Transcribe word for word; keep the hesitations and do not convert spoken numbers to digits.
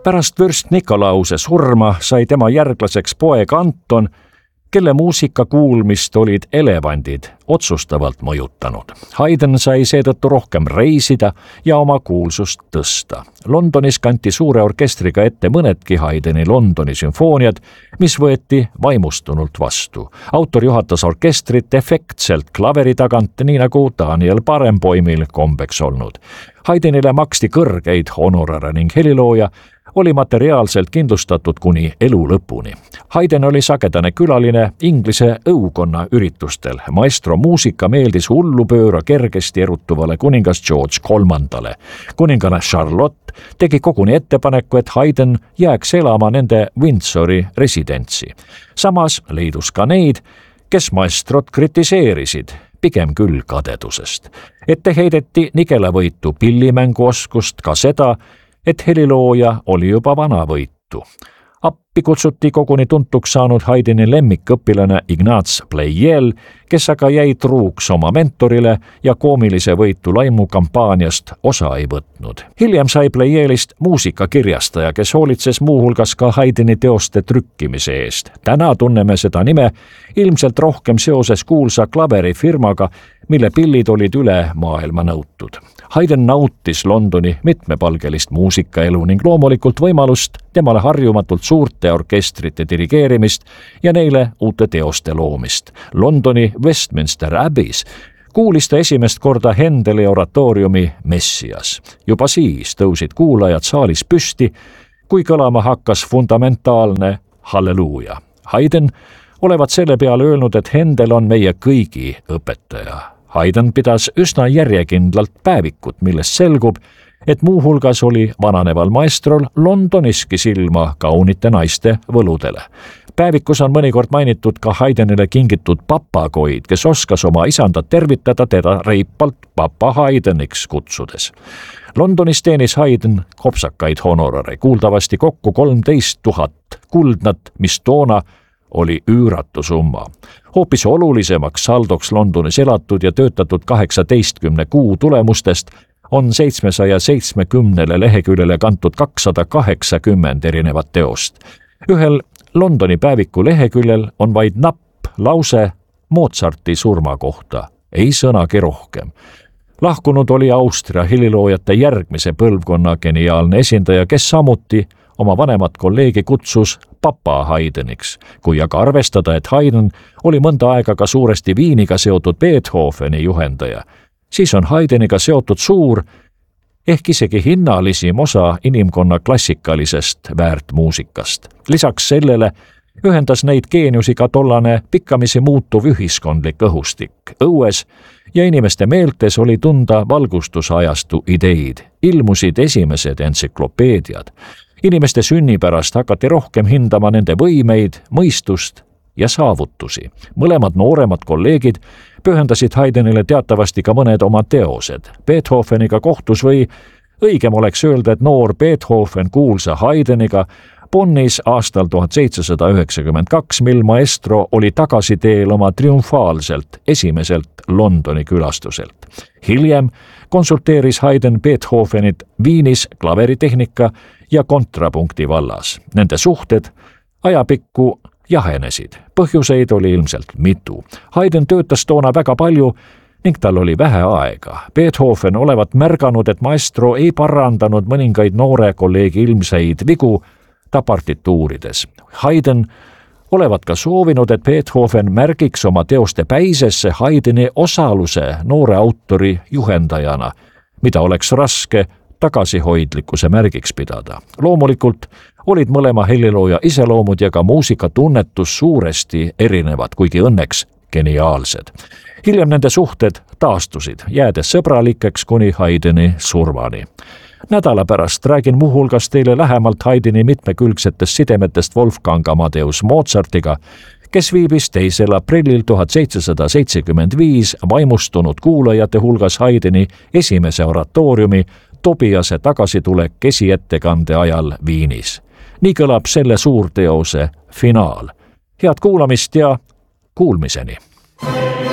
Pärast vürst Nikolause surma sai tema järglaseks poeg Anton, kelle muusika kuulmist olid elevandid otsustavalt mõjutanud. Haydn sai seetõttu rohkem reisida ja oma kuulsust tõsta. Londonis kanti suure orkestriga ette mõnedki Haydni Londoni sümfooniad, mis võeti vaimustunult vastu. Autor juhatas orkestrit efektselt klaveri tagant, nii nagu Daniel Barenboimil kombeks olnud. Haydnile maksti kõrgeid honorare ning helilooja oli materiaalselt kindlustatud kuni elu lõpuni. Haydn oli sagedane külaline Inglise õukonna üritustel. Maestro muusika meeldis hullupööra kergesti erutuvale kuningas George kolmandale. Kuninganna Charlotte tegi koguni ettepaneku, et Haydn jääks elama nende Windsori residentsi. Samas leidus ka neid, kes maestrot kritiseerisid, pigem küll kadedusest. Ette heideti nigelavõitu pillimänguoskust, ka seda, et helilooja oli juba vanavõitu. Appi kutsuti koguni tuntuks saanud Haydni lemmikõpilane Ignaz Pleyel, kes aga jäi truuks oma mentorile ja koomilise võitu laimu kampaaniast osa ei võtnud. Hiljem sai Pleyelist muusikakirjastaja, kes hoolitses muuhulgas ka Haydni teoste trükkimise eest. Täna tunneme seda nime ilmselt rohkem seoses kuulsa klaverifirmaga, mille pillid olid üle maailma nõutud. Haydn nautis Londoni mitmepalgelist muusikaelu ning loomulikult võimalust temale harjumatult suurte orkestrite dirigeerimist ja neile uute teoste loomist. Londoni Westminster Abbeys kuulis ta esimest korda Händeli oratooriumi Messias. Juba siis tõusid kuulajad saalis püsti, kui kõlama hakkas fundamentaalne halleluuja. Haydn olevat selle peale öelnud, et Händel on meie kõigi õpetaja. Haydn pidas üsna järjekindlalt päevikut, millest selgub, et muuhulgas oli vananeval maestrol Londoniski silma kaunite naiste võludele. Päevikus on mõnikord mainitud ka Haydnile kingitud papagoid, kes oskas oma isandat tervitada teda reipalt papa Haydniks kutsudes. Londonis teenis Haydn kopsakaid honorare, kuuldavasti kokku kolmteist tuhat kuldnat, mis toona oli üüratu summa. Hoopis olulisemaks saldoks Londonis elatud ja töötatud kaheksateistkümne kuu tulemustest on seitsmesaja seitsmekümnele leheküljele kantud kakssada kaheksakümmend erinevat teost. Ühel Londoni päeviku leheküljel on vaid napp lause Mozarti surma kohta, ei sõnagi rohkem. Lahkunud oli Austria heliloojate järgmise põlvkonna geniaalne esindaja, kes samuti oma vanemat kolleegi kutsus papa Haydniks. Kui aga arvestada, et Haydn oli mõnda aega ka suuresti Viiniga seotud Beethoveni juhendaja, siis on Haydniga seotud suur, ehk isegi hinnalisim osa inimkonna klassikalisest väärtmuusikast. Lisaks sellele ühendas neid geeniusi ka tollane pikkamisi muutuv ühiskondlik õhustik. Õues ja inimeste meeltes oli tunda valgustusajastu ideid. Ilmusid esimesed entsüklopeediad. Inimeste sünni pärast hakati rohkem hindama nende võimeid, mõistust ja saavutusi. Mõlemad nooremad kolleegid pühendasid Haydnile teatavasti ka mõned oma teosed. Beethoveniga kohtus või õigem oleks öelda, et noor Beethoven kuulsa Haydniga Bonnis aastal tuhat seitsesada üheksakümmend kaks, mil maestro oli tagasiteel oma triumfaalselt esimeselt Londoni külastuselt. Hiljem konsulteeris Haydn Beethovenit Viinis klaveritehnika ja kontrapunkti vallas. Nende suhted ajapikku jahenesid. Põhjuseid oli ilmselt mitu. Haydn töötas toona väga palju ning tal oli vähe aega. Beethoven olevat märganud, et maestro ei parandanud mõningaid noore kolleegi ilmseid vigu ta partituurides. Haydn olevat ka soovinud, et Beethoven märgiks oma teoste päisesse Haydni osaluse noore autori juhendajana, mida oleks raske tagasihoidlikkuse märgiks pidada. Loomulikult olid mõlema helilooja iseloomud ja ka muusikatunnetus suuresti erinevad, kuigi õnneks geniaalsed. Hiljem nende suhted taastusid, jäädes sõbralikeks kuni Haydni surmani. Nädala pärast räägin muuhulgas teile lähemalt Haydni mitmekülgsetest sidemetest Wolfgang Amadeus Mozartiga, kes viibis teisel aprillil tuhat seitsesada seitsekümmend viis vaimustunud kuulajate hulgas Haydni esimese oratooriumi Tobiase tagasitulek esiettekande ajal Viinis. Nii kõlab selle suurteose finaal. Head kuulamist ja kuulmiseni!